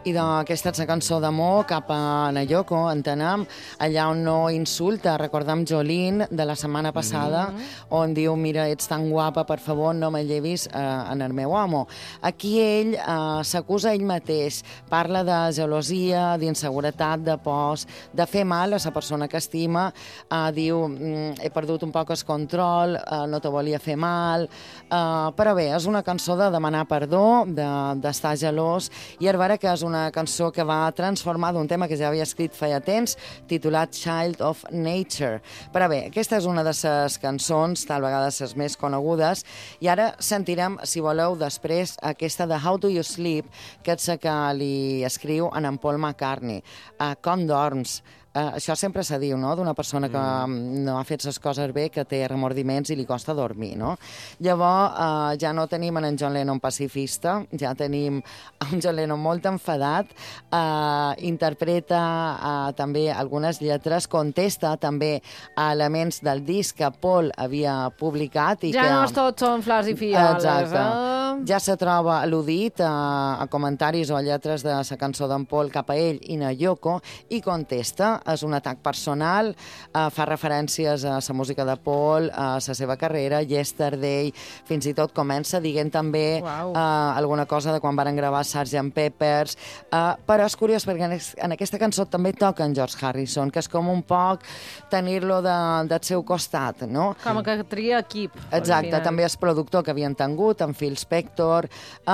I aquesta és la cançó d'amor cap a Nayoko, entenem, allà on no insulta, recordem Jolene de la setmana passada, on diu, mira, ets tan guapa, per favor, no me llevis en el meu amo. Aquí ell s'acusa ell mateix, parla de gelosia, d'inseguretat, de pors, de fer mal a la persona que estima, diu, he perdut un poc el control, no te volia fer mal, però bé, és una cançó de demanar perdó, d'estar gelós, i és vera que és una cançó que va transformar d'un tema que ja havia escrit feia temps, titulat Child of Nature. Però bé, aquesta és una de les cançons, tal vegada les més conegudes, i ara sentirem, si voleu, després aquesta de How Do You Sleep, que és la que li escriu en Paul McCartney. Com dorms? Això sempre se diu, no?, d'una persona que no ha fet les coses bé, que té remordiments i li costa dormir, no? Llavors, ja no tenim en John Lennon pacifista, ja tenim un John Lennon molt enfadat, interpreta també algunes lletres, contesta també a elements del disc que Paul havia publicat. I ja que, no tots són flors i fioles. Exacte. Ja se troba al·ludit a comentaris o a lletres de la cançó d'en Paul cap a ell i Nayoko, i contesta. És un atac personal, fa referències a la música de Paul, a la seva carrera, Yesterday, fins i tot comença dient també alguna cosa de quan van gravar Sgt. Peppers, però és curiós perquè en aquesta cançó també toca en George Harrison, que és com un poc tenir-lo del seu costat, no? Com que tria equip. Exacte, també és productor que havien tingut, en Phil Spector,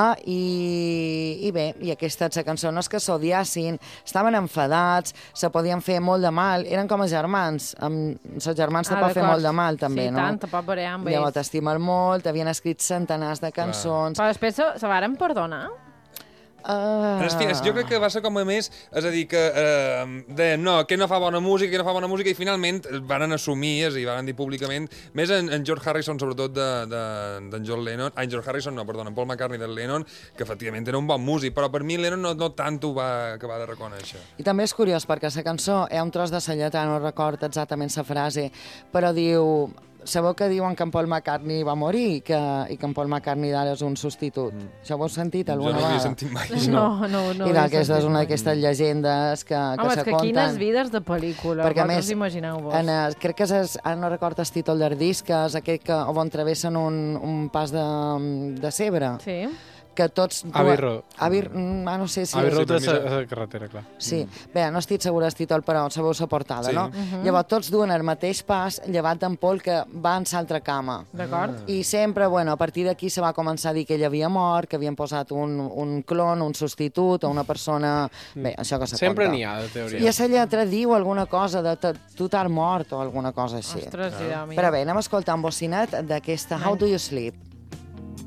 i bé, i aquesta és la cançó, no és que s'odiassin, estaven enfadats, se podien fer molt de mal, eren com a germans, els germans te pot fer molt de mal també, no? Sí, tant, te pot veure amb ells. Llavors t'estimen molt, havien escrit centenars de cançons. Però després se varen perdonar? Jo crec que va ser com a més, és a dir, que deien, no, que no fa bona música, i finalment van assumir, i van dir públicament, més en George Harrison, sobretot d'en John Lennon, en Paul McCartney del Lennon, que efectivament era un bon músic, però per mi Lennon no tant ho va acabar de reconèixer. I també és curiós, perquè la cançó hi ha un tros de la lletra, no recordo exactament la frase, però diu... Sabeu que diuen que en Paul McCartney va morir i que en Paul McCartney d'ara és un substitut? Això ho heu sentit alguna vegada? Jo no ho havia sentit mai. No. I aquesta és una d'aquestes llegendes que se conten. Home, és que quines vides de pel·lícula, vosaltres imagineu-vos. Crec que no recordo el títol del disc, que és aquell on travessen un pas de cebre. Sí. Que tots... Abbey Road. No sé si... Abbey Road és la carretera, clar. Sí. Bé, no estic segura del títol, però sabeu la portada, no? Llavors tots duen el mateix pas, llevat d'en Paul, que va en l'altra cama. D'acord. I sempre, a partir d'aquí se va començar a dir que ell havia mort, que havien posat un clon, un substitut, o una persona... Bé, això que se sempre conta. n'hi ha, de teoria. I a la lletra diu alguna cosa de tu t'has mort, o alguna cosa així. Ostres, ja, Però bé, anem a escoltar un bocinet d'aquesta How Do You Sleep?